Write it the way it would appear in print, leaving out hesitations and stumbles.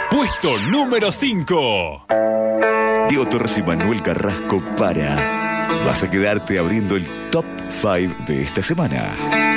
Puesto número 5. Diego Torres y Manuel Carrasco para... Vas a quedarte abriendo el top 5 de esta semana.